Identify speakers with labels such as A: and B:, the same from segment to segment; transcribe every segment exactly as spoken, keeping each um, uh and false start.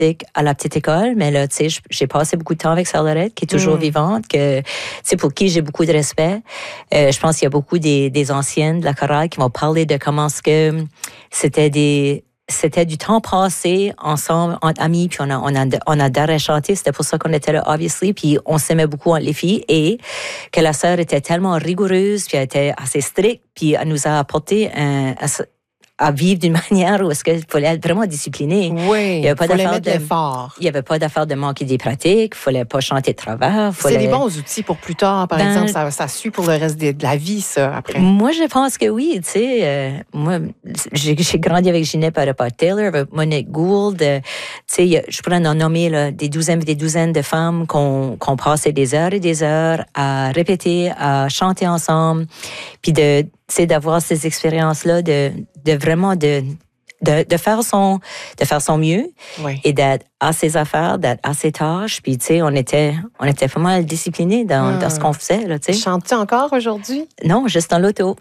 A: artistique à la petite école, mais là, tu sais, j'ai passé beaucoup de temps avec Sœur-Lorette, qui est toujours mm. vivante, que, tu sais, pour qui j'ai beaucoup de respect. Euh, je pense qu'il y a beaucoup des, des anciennes de la chorale qui vont parler de comment ce que c'était des... C'était du temps passé ensemble, entre amis, puis on a, on a, on adorait chanter. C'était pour ça qu'on était là, obviously, puis on s'aimait beaucoup entre les filles. Et que la sœur était tellement rigoureuse, puis elle était assez stricte, puis elle nous a apporté un... à vivre d'une manière où est-ce qu'il fallait être vraiment discipliné.
B: Oui, il fallait mettre de l'effort.
A: Il n'y avait pas d'affaire de manquer des pratiques, il ne fallait pas chanter de travers.
B: Fallait... C'est des bons outils pour plus tard, par ben, exemple. Ça, ça suit pour le reste de, de la vie, ça, après.
A: Moi, je pense que oui. Tu sais, euh, moi, j'ai, j'ai grandi avec Ginette Taylor, avec Monique Gould. Euh, tu sais, je pourrais en nommer là, des douzaines et des douzaines de femmes qu'on, qu'on passait des heures et des heures à répéter, à chanter ensemble, puis de... c'est d'avoir ces expériences-là, de, de vraiment de, de, de, faire son, de faire son mieux
B: oui.
A: et d'être à ses affaires, d'être à ses tâches. Puis, tu sais, on était, on était vraiment disciplinés dans, ah. dans ce qu'on faisait. Là, tu sais.
B: Chantes-tu encore aujourd'hui?
A: Non, juste dans l'auto.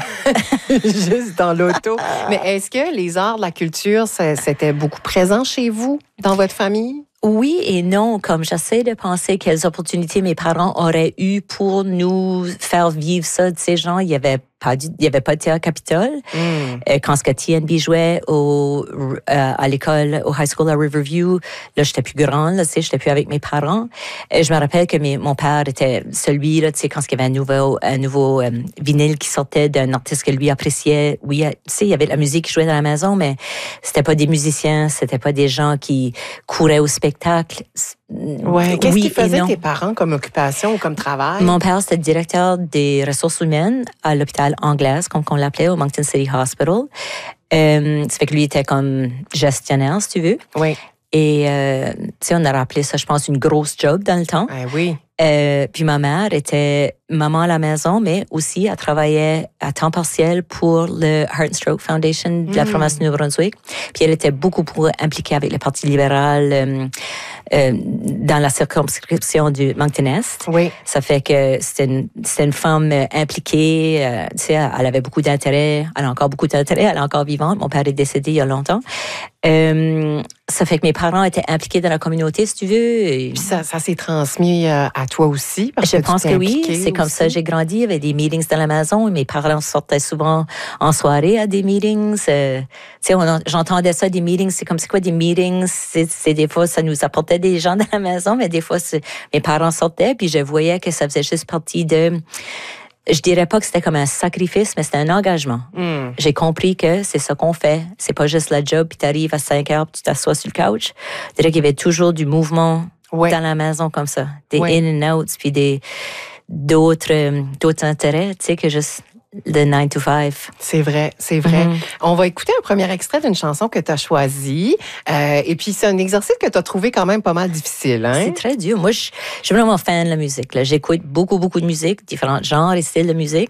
B: Juste dans l'auto. Mais est-ce que les arts de la culture, c'était beaucoup présent chez vous, dans votre famille?
A: Oui et non, comme j'essaie de penser quelles opportunités mes parents auraient eues pour nous faire vivre ça. Tu sais, genre, il y avait pas du, il y avait pas de théâtre Capitole.
B: Mm.
A: Euh, quand ce que T N B jouait au, euh, à l'école, au high school à Riverview, là, j'étais plus grande, là, tu sais, j'étais plus avec mes parents. Et je me rappelle que mes, mon père était celui, là, tu sais, quand il y avait un nouveau, un nouveau euh, vinyle qui sortait d'un artiste que lui appréciait. Oui, tu sais, il y avait de la musique qui jouait dans la maison, mais c'était pas des musiciens, c'était pas des gens qui couraient au spectacle.
B: Ouais. Qu'est-ce oui qu'ils faisaient tes parents comme occupation ou comme travail?
A: Mon père, c'était directeur des ressources humaines à l'hôpital Anglaise, comme on l'appelait, au Moncton City Hospital. Euh, ça fait que lui était comme gestionnaire, si tu veux.
B: Oui.
A: Et, euh, tu sais, on a rappelé ça, je pense, une grosse job dans le temps.
B: Ah oui.
A: Euh, puis ma mère était maman à la maison, mais aussi elle travaillait à temps partiel pour le Heart and Stroke Foundation de la mm. province du Nouveau-Brunswick. Puis elle était beaucoup, beaucoup impliquée avec le Parti libéral euh, euh, dans la circonscription du Moncton-Est.
B: Oui.
A: Ça fait que c'était une, c'était une femme impliquée. Euh, tu sais, elle avait beaucoup d'intérêt. Elle a encore beaucoup d'intérêt. Elle est encore vivante. Mon père est décédé il y a longtemps. Euh, ça fait que mes parents étaient impliqués dans la communauté, si tu veux. Et...
B: Puis ça, ça s'est transmis à toi aussi? Parce
A: je
B: que
A: pense que oui. C'est aussi. Comme ça j'ai grandi. Il y avait des meetings dans la maison. Mes parents sortaient souvent en soirée à des meetings. Euh, tu sais, on, j'entendais ça, des meetings. C'est comme c'est quoi des meetings? C'est, c'est des fois, ça nous apportait des gens dans la maison, mais des fois, c'est, mes parents sortaient, puis je voyais que ça faisait juste partie de... Je dirais pas que c'était comme un sacrifice, mais c'était un engagement.
B: Mm.
A: J'ai compris que c'est ça qu'on fait. C'est pas juste la job, puis t'arrives à cinq heures, puis tu t'assois sur le couch. Je dirais qu'il y avait toujours du mouvement ouais. dans la maison comme ça. Des ouais. in and outs, puis des, d'autres, euh, d'autres intérêts, tu sais, que juste le nine to five.
B: C'est vrai, c'est vrai.
A: Mm-hmm.
B: On va écouter un premier extrait d'une chanson que tu as choisie. Euh, et puis, c'est un exercice que tu as trouvé quand même pas mal difficile. Hein?
A: C'est très dur. Moi, je, je suis vraiment fan de la musique. Là. J'écoute beaucoup, beaucoup de musique, différents genres et styles de musique.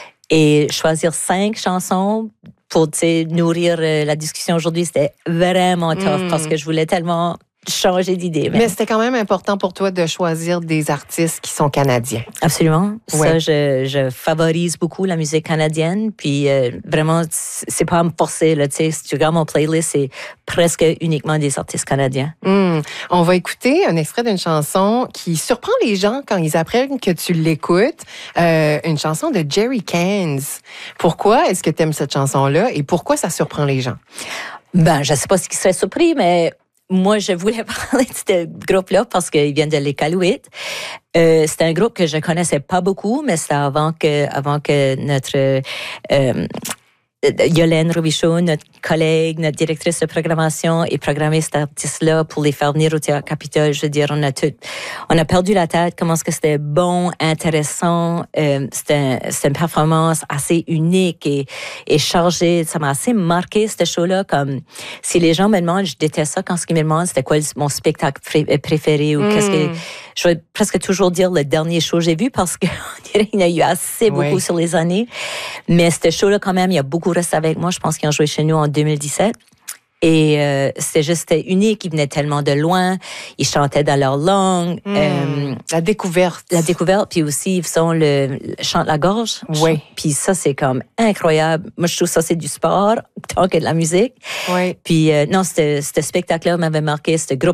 A: Et choisir cinq chansons pour nourrir euh, la discussion aujourd'hui, c'était vraiment tough mm. parce que je voulais tellement changer d'idée.
B: Mais, mais c'était quand même important pour toi de choisir des artistes qui sont canadiens.
A: Absolument.
B: Ouais.
A: Ça, je, je favorise beaucoup la musique canadienne. Puis euh, vraiment, c'est pas à me forcer. Là, si tu regardes mon playlist, c'est presque uniquement des artistes canadiens.
B: Mm. On va écouter un extrait d'une chanson qui surprend les gens quand ils apprennent que tu l'écoutes. Euh, une chanson de Jerry Cans. Pourquoi est-ce que tu aimes cette chanson-là et pourquoi ça surprend les gens?
A: Ben, je sais pas ce qui serait surpris, mais moi, je voulais parler de ce groupe-là parce qu'il vient de l'Iqaluit. Euh, c'est un groupe que je connaissais pas beaucoup, mais c'était avant que, avant que notre euh, Yolène Robichaud, notre collègue, notre directrice de programmation, ait programmé cet artiste-là pour les faire venir au Théâtre Capitole. Je veux dire, on a tout, on a perdu la tête. Comment est-ce que c'était bon, intéressant. Euh, c'était, c'était une performance assez unique et, et chargée. Ça m'a assez marqué, ce show-là. Comme, si les gens me demandent, je déteste ça quand ils me demandent c'était quoi mon spectacle préféré ou mm. qu'est-ce que, je vais presque toujours dire le dernier show que j'ai vu parce qu'on dirait qu'il y a eu assez beaucoup oui. sur les années. Mais ce show-là, quand même, il y a beaucoup resté avec moi. Je pense qu'ils ont joué chez nous en deux mille dix-sept. Et euh, c'était juste c'était unique. Ils venaient tellement de loin. Ils chantaient dans leur langue.
B: Mmh,
A: euh,
B: la découverte.
A: La découverte. Puis aussi, ils font le, le chant de la gorge.
B: Oui.
A: Puis ça, c'est comme incroyable. Moi, je trouve ça, c'est du sport tant que de la musique.
B: Oui.
A: Puis euh, non, ce spectacle-là m'avait marqué. Ce groupe